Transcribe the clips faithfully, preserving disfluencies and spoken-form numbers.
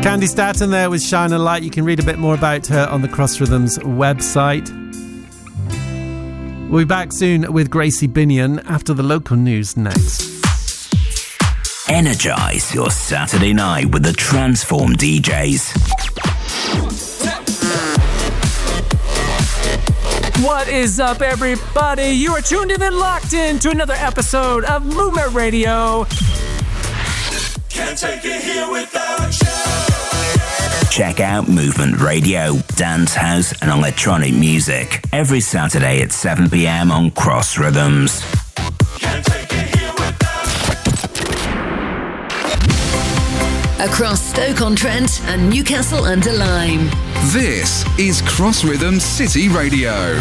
Candy Staton there with Shine a Light. You can read a bit more about her on the Cross Rhythms website. We'll be back soon with Gracie Binion after the local news next. Energise your Saturday night with the Transform D Js. What is up, everybody? You are tuned in and locked in to another episode of Movement Radio. Can't take it here without you. Check out Movement Radio, dance, house and electronic music every Saturday at seven p.m. on Cross Rhythms. Can't take it here without you. Across Stoke-on-Trent and Newcastle under Lyme. This is Cross Rhythms City Radio.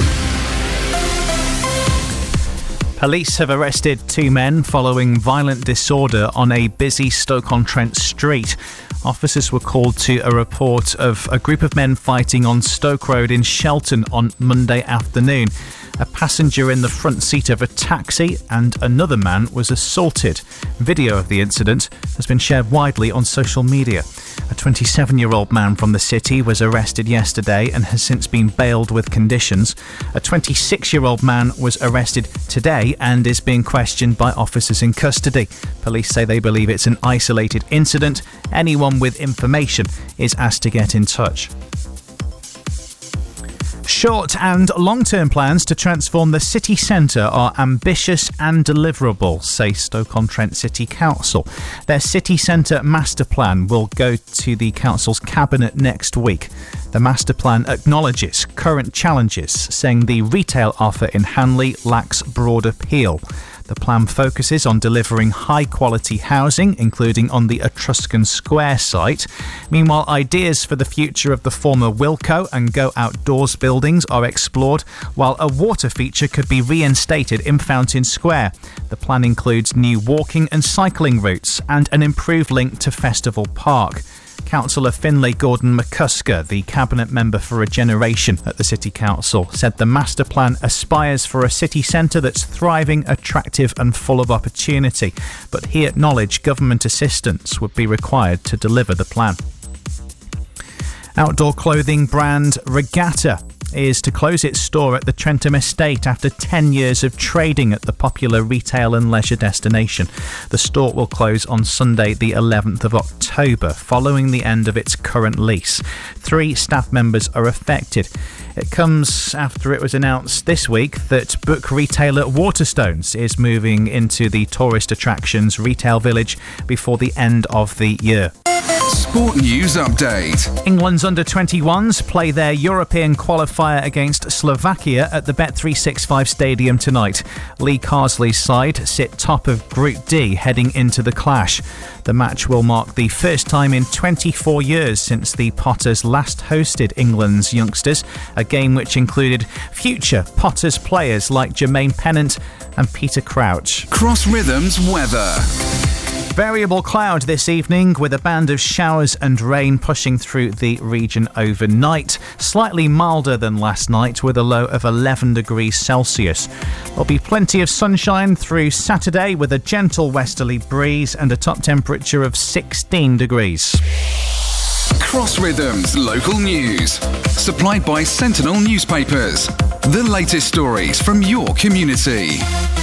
Police have arrested two men following violent disorder on a busy Stoke-on-Trent street. Officers were called to a report of a group of men fighting on Stoke Road in Shelton on Monday afternoon. A passenger in the front seat of a taxi and another man was assaulted. Video of the incident has been shared widely on social media. A twenty-seven-year-old man from the city was arrested yesterday and has since been bailed with conditions. A twenty-six-year-old man was arrested today and is being questioned by officers in custody. Police say they believe it's an isolated incident. Anyone with information is asked to get in touch. Short and long-term plans to transform the city centre are ambitious and deliverable, say Stoke-on-Trent City Council. Their city centre master plan will go to the council's cabinet next week. The master plan acknowledges current challenges, saying the retail offer in Hanley lacks broad appeal. The plan focuses on delivering high-quality housing, including on the Etruscan Square site. Meanwhile, ideas for the future of the former Wilko and Go Outdoors buildings are explored, while a water feature could be reinstated in Fountain Square. The plan includes new walking and cycling routes and an improved link to Festival Park. Councillor Finlay Gordon McCusker, the Cabinet Member for a Generation at the City Council, said the master plan aspires for a city centre that's thriving, attractive and full of opportunity, but he acknowledged government assistance would be required to deliver the plan. Outdoor clothing brand Regatta is to close its store at the Trentham Estate after ten years of trading at the popular retail and leisure destination. The store will close on Sunday the eleventh of October, following the end of its current lease. Three staff members are affected. It comes after it was announced this week that book retailer Waterstones is moving into the tourist attractions retail village before the end of the year. Sport News Update. England's under twenty-ones play their European qualifier against Slovakia at the Bet three sixty-five Stadium tonight. Lee Carsley's side sit top of Group D heading into the clash. The match will mark the first time in twenty-four years since the Potters last hosted England's youngsters, a game which included future Potters players like Jermaine Pennant and Peter Crouch. Cross Rhythms weather. Variable cloud this evening with a band of showers and rain pushing through the region overnight. Slightly milder than last night with a low of eleven degrees Celsius. There'll be plenty of sunshine through Saturday with a gentle westerly breeze and a top temperature of sixteen degrees. Cross Rhythms local news. Supplied by Sentinel Newspapers. The latest stories from your community.